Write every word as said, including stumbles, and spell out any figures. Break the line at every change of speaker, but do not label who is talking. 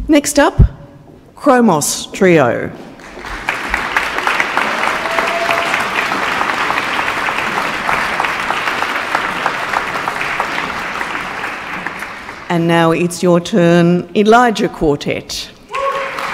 Next up, Chromos Trio. And now it's your turn, Elijah Quartet.